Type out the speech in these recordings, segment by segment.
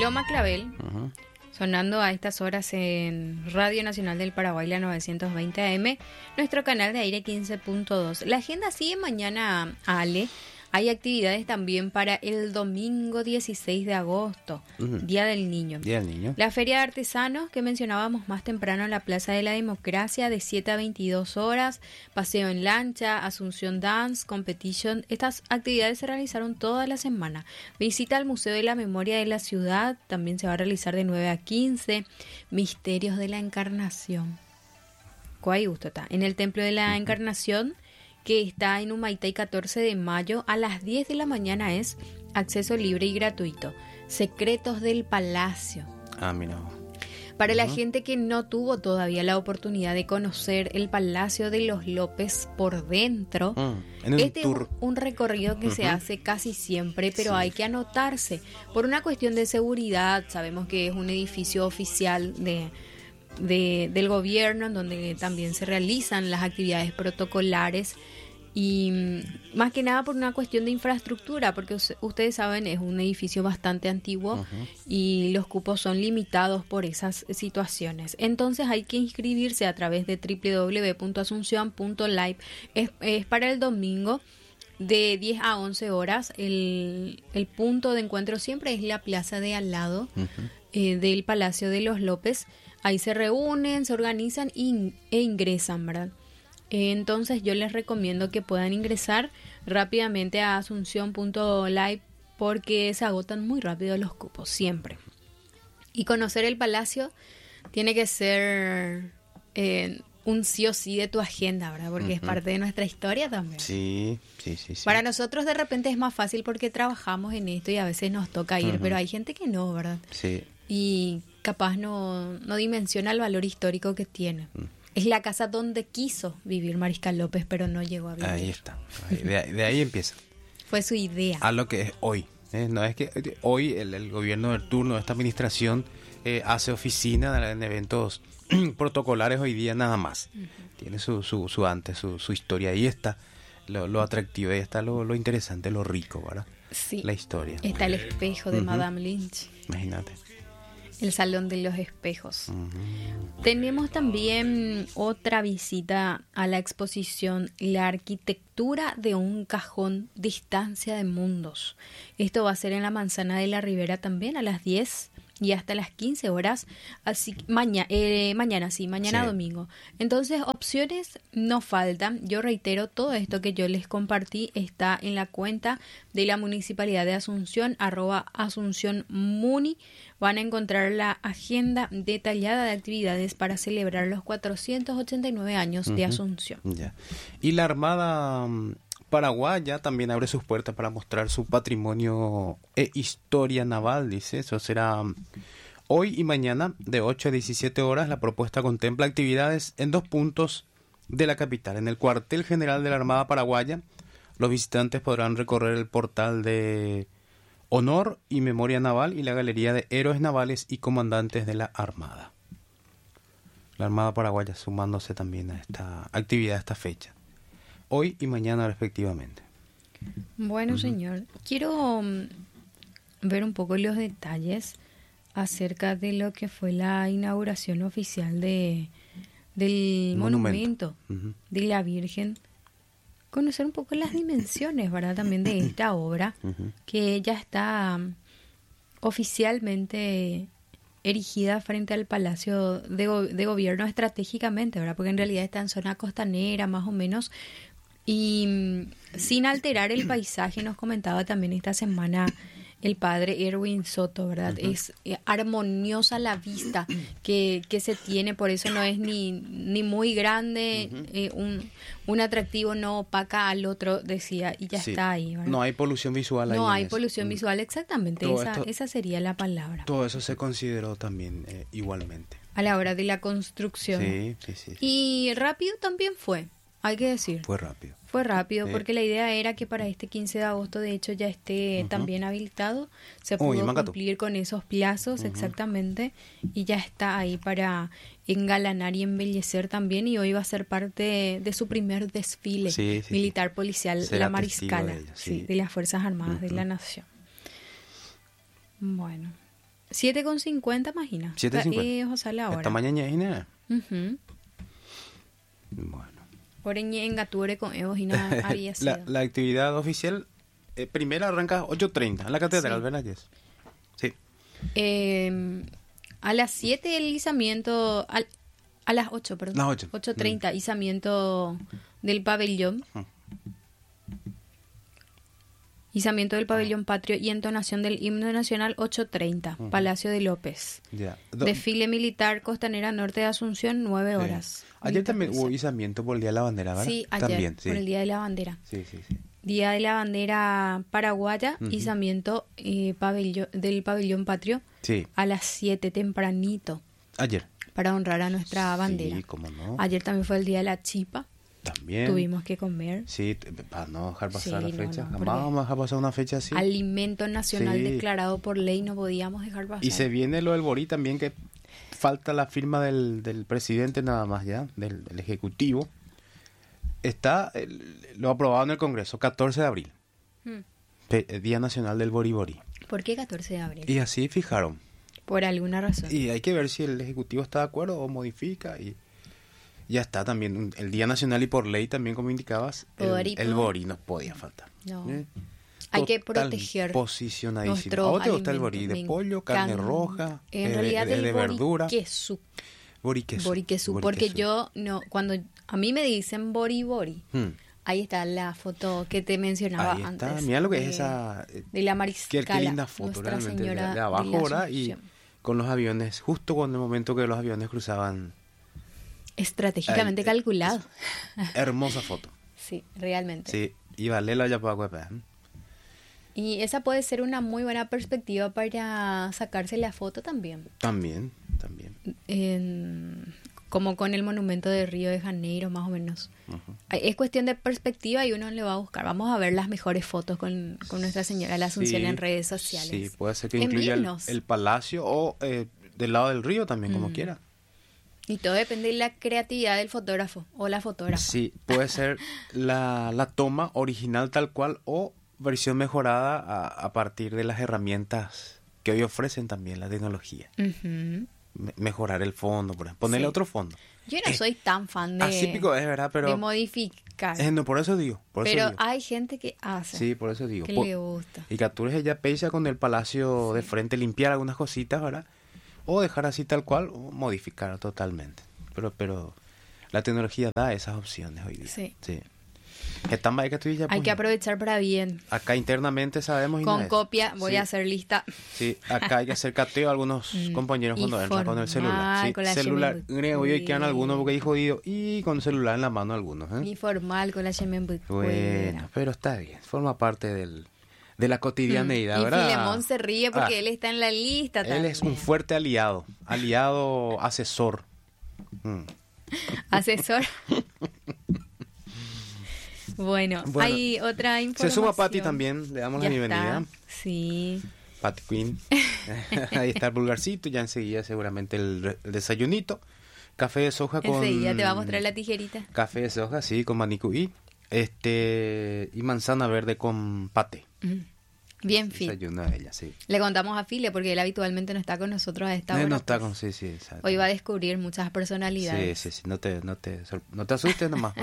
Loma Clavel, Ujú. sonando a estas horas en Radio Nacional del Paraguay, la 920 AM, nuestro canal de aire 15.2. La agenda sigue mañana, Ale. Hay actividades también para el domingo 16 de agosto, Ujú. Día del Niño. Día del Niño. La Feria de Artesanos que mencionábamos más temprano en la Plaza de la Democracia de 7 a 22 horas, paseo en lancha, Asunción Dance, Competition. Estas actividades se realizaron toda la semana. Visita al Museo de la Memoria de la Ciudad, también se va a realizar de 9 a 15. Misterios de la Encarnación. ¿Cuál gusto está? En el Templo de la Encarnación, que está en Humaitay 14 de mayo, a las 10 de la mañana es acceso libre y gratuito. Secretos del Palacio. Ah, mira. Para la gente que no tuvo todavía la oportunidad de conocer el Palacio de los López por dentro, En un este tour. es un recorrido que se hace casi siempre, pero Sí. hay que anotarse. Por una cuestión de seguridad, sabemos que es un edificio oficial del gobierno, en donde también se realizan las actividades protocolares y más que nada por una cuestión de infraestructura, porque ustedes saben, es un edificio bastante antiguo y los cupos son limitados por esas situaciones. Entonces hay que inscribirse a través de www.asunción.live. Es para el domingo de 10 a 11 horas. El punto de encuentro siempre es la plaza de al lado del Palacio de los López. Ahí se reúnen, se organizan e ingresan, ¿verdad? Entonces yo les recomiendo que puedan ingresar rápidamente a asunción.live porque se agotan muy rápido los cupos, siempre. Y conocer el palacio tiene que ser un sí o sí de tu agenda, ¿verdad? Porque es parte de nuestra historia también. Sí. Para nosotros de repente es más fácil porque trabajamos en esto y a veces nos toca ir, pero hay gente que no, ¿verdad? Sí. Y capaz no dimensiona el valor histórico que tiene. Es la casa donde quiso vivir Mariscal López, pero no llegó a vivir. Ahí está. De ahí empieza. Fue su idea. A lo que es hoy. No es que hoy el gobierno del turno, esta administración, hace oficina en eventos protocolares hoy día nada más. Tiene su antes, su historia. Ahí está lo atractivo, ahí está lo interesante, lo rico, ¿verdad? Sí. La historia. Está el espejo de Madame Lynch. Imagínate. El Salón de los Espejos. Tenemos también otra visita a la exposición La arquitectura de un cajón, distancia de mundos. Esto va a ser en la Manzana de la Ribera también a las 10 y hasta las 15 horas. Así mañana sí. Domingo. Entonces, opciones no faltan. Yo reitero, todo esto que yo les compartí está en la cuenta de la Municipalidad de Asunción, @AsunciónMuni. Van a encontrar la agenda detallada de actividades para celebrar los 489 años de Asunción. Ya. Y la Armada paraguaya también abre sus puertas para mostrar su patrimonio e historia naval, dice. Eso será hoy y mañana de 8 a 17 horas. La propuesta contempla actividades en 2 puntos de la capital. En el cuartel general de la Armada paraguaya, los visitantes podrán recorrer el portal de Honor y Memoria Naval y la Galería de Héroes Navales y Comandantes de la Armada. La Armada paraguaya sumándose también a esta actividad, a esta fecha. Hoy y mañana respectivamente. Bueno, señor, quiero ver un poco los detalles acerca de lo que fue la inauguración oficial del monumento de la Virgen. Conocer un poco las dimensiones, ¿verdad? También de esta obra, que ya está oficialmente erigida frente al Palacio de Gobierno estratégicamente, ¿verdad? Porque en realidad está en zona costanera, más o menos, y sin alterar el paisaje. Nos comentaba también esta semana el padre Erwin Soto, ¿verdad? Es armoniosa la vista que se tiene, por eso no es ni muy grande, un atractivo no opaca al otro, decía, y ya está ahí, ¿verdad? No hay polución visual ahí. No hay polución visual, exactamente, Todo esa sería la palabra. Todo eso se consideró también igualmente. A la hora de la construcción. Sí. Y rápido también fue, hay que decir. Fue rápido. Fue rápido, porque la idea era que para este 15 de agosto, de hecho, ya esté también habilitado. Se pudo cumplir con esos plazos, exactamente, y ya está ahí para engalanar y embellecer también. Y hoy va a ser parte de su primer desfile militar policial, será la Mariscala, de, ello, de las Fuerzas Armadas de la Nación. Bueno, 7,50, imagina. 7,50. José la hora. Esta mañana es Ujú. Bueno. Por en Gature con Evo y nada había sido. La actividad oficial primera arranca 8:30 en la catedral, Sí. ¿verdad, Jess? Sí. A las 7 el izamiento, a las 8, perdón. Las 8. 8:30, izamiento del pabellón. Izamiento del pabellón patrio y entonación del himno nacional 8:30, Palacio de López. Ya. Desfile militar Costanera Norte de Asunción, 9 horas. Ayer también hubo izamiento por el Día de la Bandera, ¿verdad? Sí, ayer, También, sí. por el Día de la Bandera. Sí. Día de la Bandera paraguaya, izamiento del pabellón patrio Sí. a las 7 tempranito Ayer. para honrar a nuestra bandera. Sí, cómo no. Ayer también fue el Día de la Chipa, También. tuvimos que comer. Sí, para no dejar pasar Sí, la no, fecha. no, Jamás porque vamos a dejar pasar una fecha así. Alimento nacional Sí. declarado por ley, no podíamos dejar pasar. Y se viene lo del Borí también, que falta la firma del presidente nada más ya, del Ejecutivo. Está lo aprobado en el Congreso, 14 de abril, Día Nacional del Boriborí. ¿Por qué 14 de abril? Y así fijaron. Por alguna razón. Y hay que ver si el Ejecutivo está de acuerdo o modifica. Y ya está también el Día Nacional y por ley también, como indicabas, el Borí no podía faltar. No. Hay que Total proteger posicionadísimo. nuestro ¿A vos te gusta el alimento? borí? ¿De Me pollo, carne encanta. roja, En realidad de el verdura? boriquesú. Boriquesú. Boriquesú, porque yo no, cuando a mí me dicen bori, ahí está la foto que te mencionaba Ahí está, antes. mira lo que es esa... de la mariscala. Qué linda foto, Nuestra realmente. Señora De abajo, de la ¿verdad? Y Asunción. con los aviones, justo cuando el momento que los aviones cruzaban. Estratégicamente Ay, calculado. Hermosa foto. Sí, realmente. Sí, y vale la yapacuepa. Y esa puede ser una muy buena perspectiva para sacarse la foto también. También. Como con el monumento de Río de Janeiro, más o menos. Es cuestión de perspectiva y uno le va a buscar. Vamos a ver las mejores fotos con Nuestra Señora de la Asunción Sí, en redes sociales. Sí, puede ser que incluya el palacio o del lado del río también, como quiera. Y todo depende de la creatividad del fotógrafo o la fotógrafa. Sí, puede ser la toma original tal cual o versión mejorada a partir de las herramientas que hoy ofrecen también la tecnología. Mejorar el fondo, por ejemplo. Ponerle otro fondo. Yo no soy tan fan de, así pico es, ¿verdad? Pero, de modificar. No, por eso digo. Pero hay gente que hace. Sí, por eso digo. Que le gusta. Y captures ella pesa con el palacio de frente, limpiar algunas cositas, ¿verdad? O dejar así tal cual, o modificar totalmente. Pero la tecnología da esas opciones hoy día. Sí. Hay que aprovechar para bien. Acá internamente sabemos. Con copia voy a hacer lista. Sí, acá hay que hacer cateo a algunos compañeros cuando entran con el celular. Sí, con la celular, hoy quedan algunos porque hay jodido. Y con celular en la mano algunos. Informal con la Bueno, pero está bien. Forma parte de la cotidianeidad, ¿verdad? Y Filemón se ríe porque él está en la lista también. Él es un fuerte aliado asesor. Asesor. Bueno, hay otra información. Se suma Patti también, le damos la bienvenida. Sí. Patti Queen. Ahí está el pulgarcito, ya enseguida seguramente el desayunito. Café de soja con... Enseguida te va a mostrar la tijerita. Café de soja, sí, con manicú y manzana verde con paté. Bien fit. Desayuno a ella, sí. Le contamos a File porque él habitualmente no está con nosotros a esta hora. No está con... Sí, exacto. Hoy va a descubrir muchas personalidades. Sí. No te asustes nomás.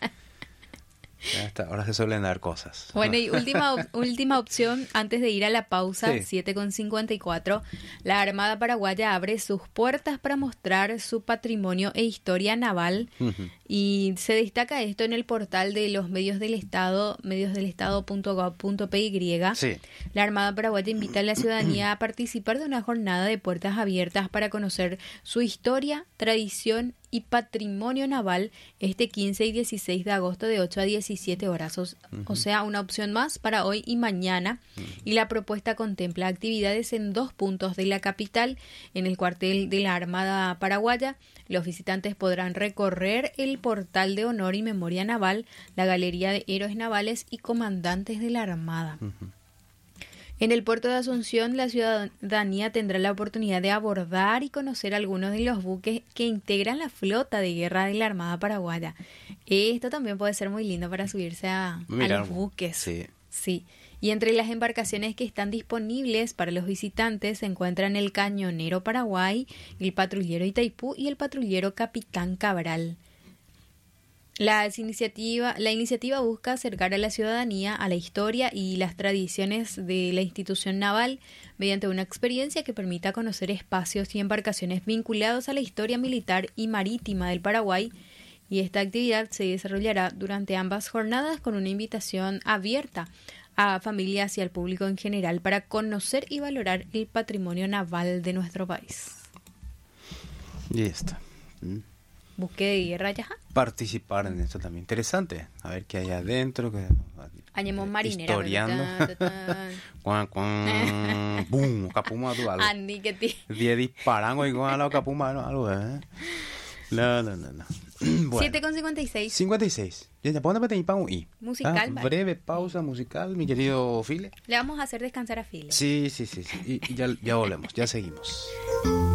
Ahora se suelen dar cosas. Bueno, y última opción antes de ir a la pausa, 7:54. La Armada Paraguaya abre sus puertas para mostrar su patrimonio e historia naval. Y se destaca esto en el portal de los medios del Estado, mediosdelestado.gov.py. Sí. La Armada Paraguaya invita a la ciudadanía a participar de una jornada de puertas abiertas para conocer su historia, tradición y patrimonio naval este 15 y 16 de agosto de 8 a 17 horas. O sea, una opción más para hoy y mañana. Y la propuesta contempla actividades en 2 puntos de la capital. En el cuartel de la Armada Paraguaya, los visitantes podrán recorrer el portal de honor y memoria naval, la galería de héroes navales y comandantes de la Armada. En el puerto de Asunción, la ciudadanía tendrá la oportunidad de abordar y conocer algunos de los buques que integran la flota de guerra de la Armada Paraguaya. Esto también puede ser muy lindo para subirse a los buques. Sí. Sí. Y entre las embarcaciones que están disponibles para los visitantes se encuentran el Cañonero Paraguay, el Patrullero Itaipú y el Patrullero Capitán Cabral. La iniciativa busca acercar a la ciudadanía a la historia y las tradiciones de la institución naval mediante una experiencia que permita conocer espacios y embarcaciones vinculados a la historia militar y marítima del Paraguay, y esta actividad se desarrollará durante ambas jornadas con una invitación abierta a familias y al público en general para conocer y valorar el patrimonio naval de nuestro país. Y está. Buque de guerra, ya. Participar en esto también. Interesante. A ver qué hay adentro. Añemos marinera. Historiando. Cuan, cuan. Boom. Capuma tu algo. Andy, que ti. 10 disparan y con algo capuma algo, No. Bueno. 7:56. 56. Ya ponme tener pan y. Musical, vale. Breve pausa musical, mi querido File. Le vamos a hacer descansar a File. Sí. Y ya volvemos, ya seguimos.